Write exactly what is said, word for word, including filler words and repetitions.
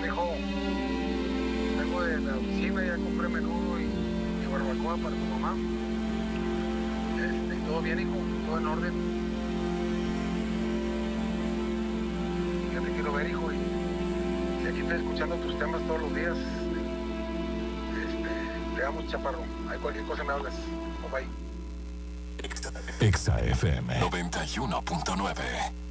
Bien, hijo. Vengo de la oficina, ya compré menudo y, y barbacoa para tu mamá. Este, todo bien, hijo, todo en orden. Ya te quiero ver, hijo, y, y aquí estoy escuchando tus temas todos los días. Este, te amo, chaparro. Hay cualquier cosa me hablas. Bye bye. Exa F M noventa y uno punto nueve.